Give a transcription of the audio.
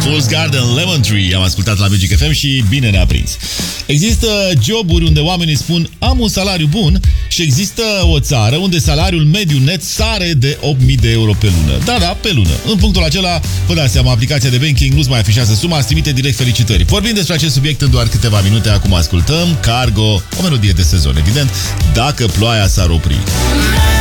Fool's Garden, Lemon Tree. Am ascultat la Magic FM și bine ne-a prins. Există joburi unde oamenii spun am un salariu bun și există o țară unde salariul mediu net sare de 8.000 de euro pe lună. Da, pe lună. În punctul acela, vă dați seama, aplicația de banking nu-ți mai afișează suma, îți trimite direct felicitări. Vorbim despre acest subiect în doar câteva minute. Acum ascultăm Cargo, o melodie de sezon, evident, Dacă ploaia s-ar opri.